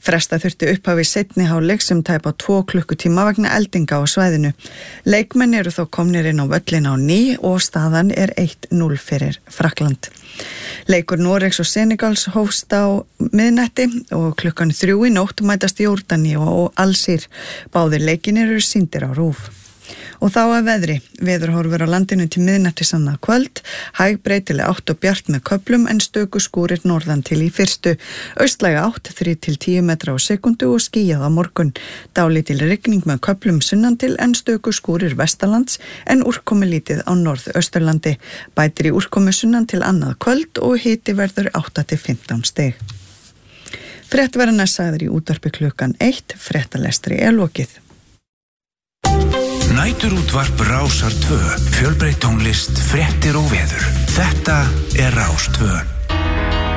Fresta þurfti upphafi seinni hálfleik sem tæpa 2 klukkutíma vegna eldinga á svæðinu. Leikmenn eru þó komnir inn á völlin á ný og staðan er 1-0 fyrir Frakkland. Leikur Noregs og Senegals hófst á miðnætti og klukkan 3 í nótt mætast Jórdaníu og Alsír. Báðir leikirnir eru sýndir á RÚV. Og þá að veðri. Veðurhorfur á landinu til miðnættis annað kvöld, hæg breytileg átt og bjart með köflum en stöku skúrir norðan til í fyrstu. Austlæga átt 3-10 metra á sekundu og skýjað á morgun. Dálítil rigning með köflum sunnan til en stöku skúrir vestanlands en úrkomi lítið á norðausturlandi. Bætir í úrkomi sunnan til annað kvöld og hiti verður 8-15 stig. Fréttverðarnar sagðir í útvarpi klukkan 1, fréttalestri er lokið. Næturútvarp Rásar 2, fjölbreytt tónlist, fréttir og veður. Þetta er Rás 2.